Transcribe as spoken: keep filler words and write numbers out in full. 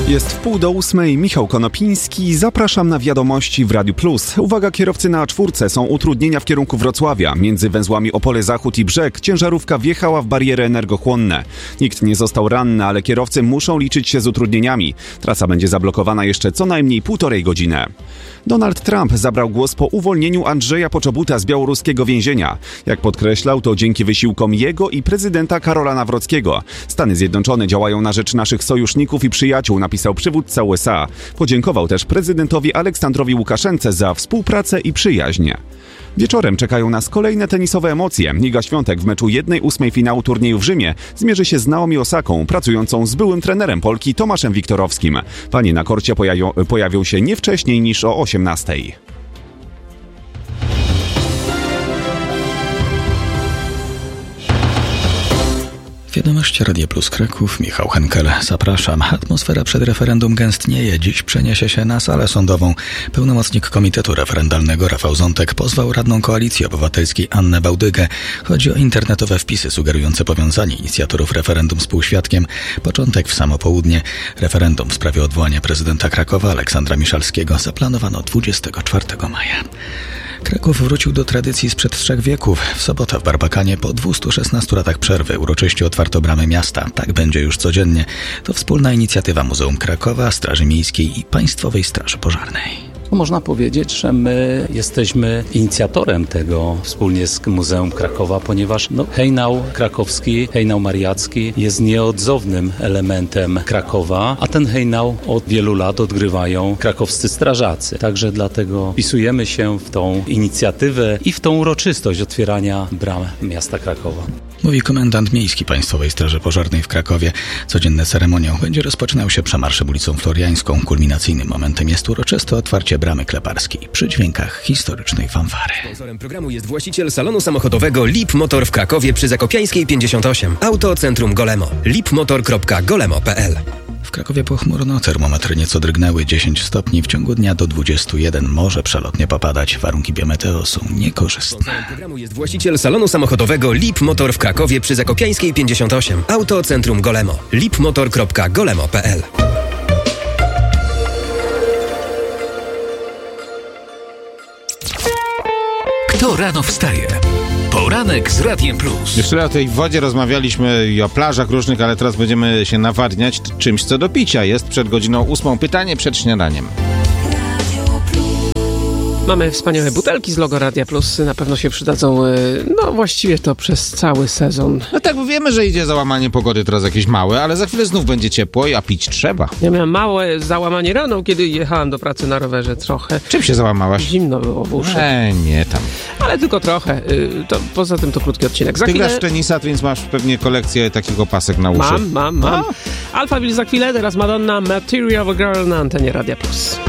Jest w pół do ósmej, Michał Konopiński, zapraszam na wiadomości w Radiu Plus. Uwaga, kierowcy na A cztery, są utrudnienia w kierunku Wrocławia. Między węzłami Opole Zachód i Brzeg ciężarówka wjechała w bariery energochłonne. Nikt nie został ranny, ale kierowcy muszą liczyć się z utrudnieniami. Trasa będzie zablokowana jeszcze co najmniej półtorej godziny. Donald Trump zabrał głos po uwolnieniu Andrzeja Poczobuta z białoruskiego więzienia. Jak podkreślał, to dzięki wysiłkom jego i prezydenta Karola Nawrockiego. Stany Zjednoczone działają na rzecz naszych sojuszników i przyjaciół, napisał przywódca U S A. Podziękował też prezydentowi Aleksandrowi Łukaszence za współpracę i przyjaźń. Wieczorem czekają nas kolejne tenisowe emocje. Iga Świątek w meczu jednej ósmej finału turnieju w Rzymie zmierzy się z Naomi Osaką, pracującą z byłym trenerem Polki Tomaszem Wiktorowskim. Panie na korcie pojawią, pojawią się nie wcześniej niż o osiemnastej. Wiadomości Radia Plus Kraków, Michał Henkel. Zapraszam. Atmosfera przed referendum gęstnieje. Dziś przeniesie się na salę sądową. Pełnomocnik Komitetu Referendalnego Rafał Zątek pozwał radną Koalicji Obywatelskiej Annę Bałdygę. Chodzi o internetowe wpisy sugerujące powiązanie inicjatorów referendum z półświadkiem. Początek w samo południe. Referendum w sprawie odwołania prezydenta Krakowa Aleksandra Miszalskiego zaplanowano dwudziestego czwartego maja. Kraków wrócił do tradycji sprzed trzech wieków. W sobotę w Barbakanie po dwustu szesnastu latach przerwy uroczyście otwarto bramy miasta. Tak będzie już codziennie. To wspólna inicjatywa Muzeum Krakowa, Straży Miejskiej i Państwowej Straży Pożarnej. Można powiedzieć, że my jesteśmy inicjatorem tego wspólnie z Muzeum Krakowa, ponieważ no, hejnał krakowski, hejnał mariacki jest nieodzownym elementem Krakowa, a ten hejnał od wielu lat odgrywają krakowscy strażacy. Także dlatego wpisujemy się w tą inicjatywę i w tą uroczystość otwierania bram miasta Krakowa. Mówi komendant miejski Państwowej Straży Pożarnej w Krakowie. Codzienne ceremonią będzie rozpoczynał się przemarszem ulicą Floriańską. Kulminacyjnym momentem jest uroczyste otwarcie bramy kleparskiej przy dźwiękach historycznej fanfary. Sponsorem programu jest właściciel salonu samochodowego Lip Motor w Krakowie przy Zakopiańskiej pięćdziesiąt osiem. Auto Centrum Golemo. lipmotor kropka golemo kropka pe el. W Krakowie pochmurno, termometry nieco drgnęły dziesięć stopni, w ciągu dnia do dwudziestu jeden może przelotnie popadać. Warunki biometeo są niekorzystne. Sponsorem programu jest właściciel salonu samochodowego Lip Motor w Krakowie przy Zakopiańskiej pięćdziesiąt osiem. Auto Centrum Golemo. lipmotor kropka golemo kropka pe el. Kto rano wstaje? Poranek z Radiem Plus. Jeszcze o tej wodzie rozmawialiśmy i o plażach różnych, ale teraz będziemy się nawadniać czymś, co do picia jest przed godziną ósmą. Pytanie przed śniadaniem. Mamy wspaniałe butelki z logo Radia Plus, na pewno się przydadzą, no właściwie to przez cały sezon. No tak, bo wiemy, że idzie załamanie pogody teraz jakieś małe, ale za chwilę znów będzie ciepło, a pić trzeba. Ja miałem małe załamanie rano, kiedy jechałem do pracy na rowerze trochę. Czym się załamałaś? Zimno było w uszach. E, nie tam. Ale tylko trochę. To, poza tym to krótki odcinek. Za Ty chwilę... grasz w tenisa, więc masz pewnie kolekcję takich opasek na uszy. Mam, mam, mam. Alphaville za chwilę, teraz Madonna, Material Girl na antenie Radia Plus.